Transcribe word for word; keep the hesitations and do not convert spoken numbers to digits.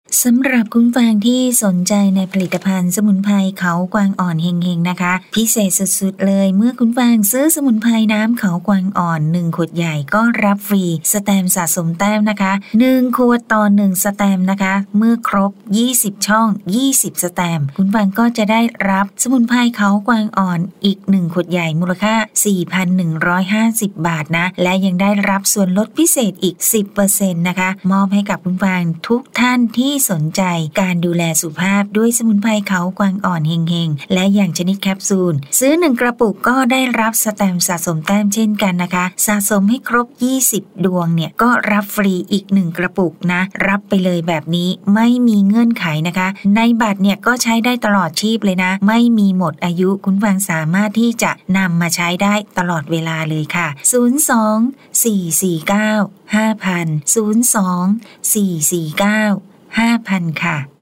สำหรับคุณฟังที่สนใจในผลิตภัณฑ์สมุนไพรเขากวางอ่อนเฮงๆนะคะพิเศษสุดๆเลยเมื่อคุณฟังซื้อสมุนไพรน้ำเขากวางอ่อนหนึ่งขวดใหญ่ก็รับฟรีสแตมป์สะสมแต้มนะคะหนึ่งขวดต่อหนึ่งสแตมป์นะคะเมื่อครบยี่สิบช่องยี่สิบสแตมป์คุณฟังก็จะได้รับสมุนไพรเขากวางอ่อนอีกหนึ่งขวดใหญ่มูลค่า สี่พันหนึ่งร้อยห้าสิบ บาทนะและยังได้รับส่วนลดพิเศษอีก สิบเปอร์เซ็นต์ นะคะมอบให้กับคุณฟังทุกท่านที่สนใจการดูแลสุขภาพด้วยสมุนไพรเขากวางอ่อนเฮงๆและอย่างชนิดแคปซูลซื้อหนึ่งกระปุกก็ได้รับสแตมป์สะสมแต้มเช่นกันนะคะสะสมให้ครบยี่สิบดวงเนี่ยก็รับฟรีอีกหนึ่งกระปุกนะรับไปเลยแบบนี้ไม่มีเงื่อนไขนะคะในบัตรเนี่ยก็ใช้ได้ตลอดชีพเลยนะไม่มีหมดอายุคุณฟังสามารถที่จะนำมาใช้ได้ตลอดเวลาเลยค่ะศูนย์ สอง สี่ สี่ เก้า ห้า ศูนย์ ศูนย์ สอง สี่ สี่ เก้า ห้า ศูนย์ ศูนย์ ค่ะ